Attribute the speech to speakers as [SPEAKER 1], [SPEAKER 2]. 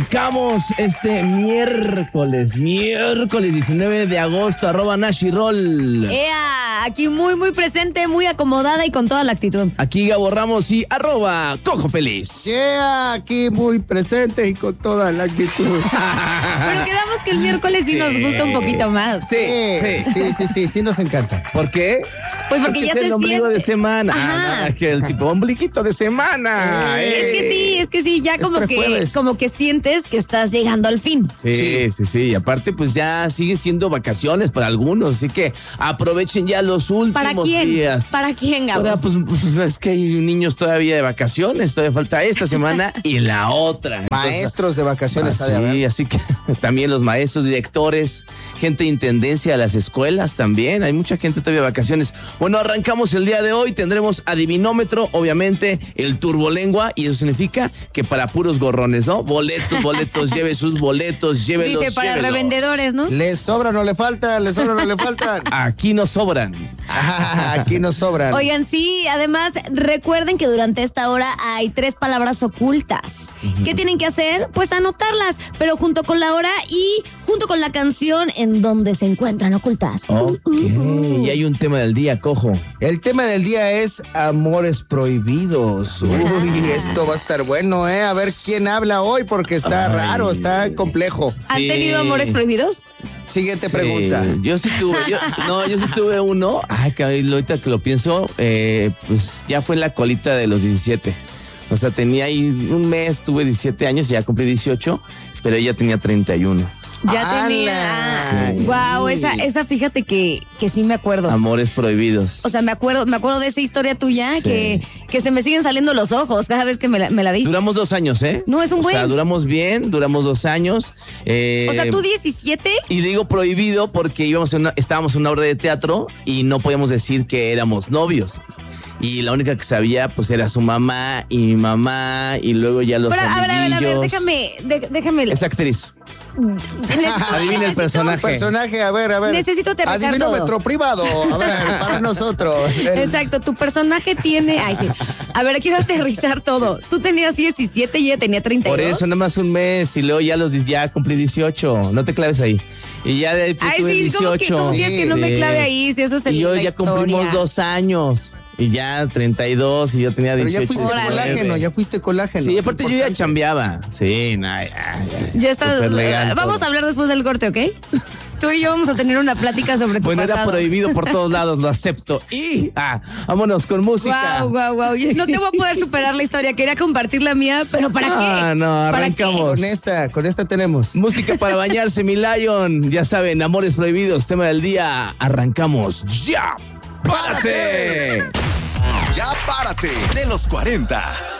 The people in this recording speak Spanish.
[SPEAKER 1] arrancamos este miércoles 19 de agosto, @Nashiroll.
[SPEAKER 2] Aquí muy presente, muy acomodada y con toda la actitud.
[SPEAKER 1] Aquí Gabo Ramos y @CojoFeliz.
[SPEAKER 3] Aquí muy presente y con toda la actitud.
[SPEAKER 2] Pero quedamos que el miércoles sí nos gusta un poquito más.
[SPEAKER 3] Sí, nos encanta.
[SPEAKER 1] ¿Por qué?
[SPEAKER 2] Pues porque ya
[SPEAKER 1] es
[SPEAKER 2] se
[SPEAKER 1] el ombligo
[SPEAKER 2] siente.
[SPEAKER 1] de semana.
[SPEAKER 2] Ajá.
[SPEAKER 1] Que el tipo ombliguito de semana.
[SPEAKER 2] Es que sí, ya como que sientes que estás llegando al fin.
[SPEAKER 1] Sí. Y aparte, pues ya sigue siendo vacaciones para algunos, así que aprovechen ya los últimos días.
[SPEAKER 2] ¿Para quién, Gabo?
[SPEAKER 1] Ahora, pues es que hay niños todavía de vacaciones, todavía falta esta semana y la otra.
[SPEAKER 3] Maestros de vacaciones.
[SPEAKER 1] Así que también los maestros, directores, gente de intendencia de las escuelas también. Hay mucha gente todavía de vacaciones. Bueno, arrancamos el día de hoy. Tendremos adivinómetro, obviamente, el turbolengua, y eso significa que para puros gorrones, ¿no? Boletos, lleve sus boletos, llévelos.
[SPEAKER 2] Dice para revendedores, ¿no?
[SPEAKER 3] ¿Les sobran o le faltan?
[SPEAKER 1] Aquí nos sobran.
[SPEAKER 3] Aquí nos sobran.
[SPEAKER 2] Oigan, sí, además recuerden que durante esta hora hay 3 palabras ocultas. ¿Qué tienen que hacer? Pues anotarlas, pero junto con la hora y junto con la canción en donde se encuentran ocultas.
[SPEAKER 1] Ok, y hay un tema del día, Cojo.
[SPEAKER 3] El tema del día es amores prohibidos. Uy, esto va a estar bueno, ¿eh? A ver quién habla hoy porque está raro, está complejo.
[SPEAKER 2] ¿Han tenido amores prohibidos?
[SPEAKER 3] Siguiente pregunta.
[SPEAKER 1] Yo sí tuve uno. Ay, que ahorita que lo pienso, pues ya fue en la colita de los 17. O sea, tenía ahí un mes, tuve 17 años y ya cumplí 18, pero ella tenía 31.
[SPEAKER 2] Ya tenía. Wow, esa fíjate que sí me acuerdo.
[SPEAKER 1] Amores prohibidos.
[SPEAKER 2] O sea, me acuerdo de esa historia tuya que se me siguen saliendo los ojos cada vez que me la dices.
[SPEAKER 1] Duramos 2 años, ¿eh?
[SPEAKER 2] No, es un buen.
[SPEAKER 1] O sea, duramos 2 años.
[SPEAKER 2] O sea, ¿tú 17?
[SPEAKER 1] Y digo prohibido porque estábamos en una obra de teatro y no podíamos decir que éramos novios. Y la única que sabía, pues, era su mamá y mi mamá, y luego ya los amiguillos.
[SPEAKER 2] A ver, déjame.
[SPEAKER 1] Es actriz. Adivina el personaje.
[SPEAKER 3] A ver.
[SPEAKER 2] Necesito aterrizar
[SPEAKER 3] Adivinómetro
[SPEAKER 2] todo.
[SPEAKER 3] privado. A ver, para nosotros.
[SPEAKER 2] Exacto, tu personaje tiene. Ay, sí. A ver, quiero aterrizar todo. Tú tenías 17 y ella tenía 32.
[SPEAKER 1] Por eso, nada más un mes, y luego ya cumplí 18. No te claves ahí. Y ya de ahí tuve 18.
[SPEAKER 2] ¿Cómo quieres que no me clave ahí? Si eso es
[SPEAKER 1] y hoy ya cumplimos 2 años. Y ya 32 y yo tenía 18.
[SPEAKER 3] Pero ya fuiste colágeno.
[SPEAKER 1] Sí, aparte yo ya chambeaba. Sí,
[SPEAKER 2] ya está. Vamos a hablar después del corte, ¿ok? Tú y yo vamos a tener una plática sobre tu pasado.
[SPEAKER 1] Era prohibido por todos lados, lo acepto. Y vámonos con música.
[SPEAKER 2] Wow. No te voy a poder superar la historia. Quería compartir la mía, pero ¿para qué?
[SPEAKER 1] No, arrancamos.
[SPEAKER 3] Con esta tenemos.
[SPEAKER 1] Música para bañarse, mi Lion. Ya saben, amores prohibidos, tema del día. Arrancamos ya. ¡Párate!
[SPEAKER 4] Ya párate de los 40.